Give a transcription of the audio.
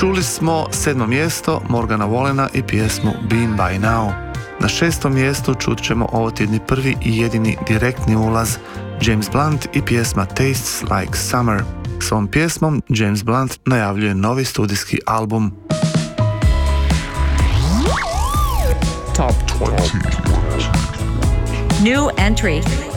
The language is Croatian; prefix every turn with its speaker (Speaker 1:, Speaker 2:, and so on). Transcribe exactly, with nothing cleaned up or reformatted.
Speaker 1: Čuli smo sedmo mjesto Morgana Wallena i pjesmu Been By Now. Na šestom mjestu čut ćemo ovotjedni prvi i jedini direktni ulaz James Blunt i pjesma Tastes Like Summer. S ovom pjesmom James Blunt najavljuje novi studijski album.
Speaker 2: Top twenty. New entry.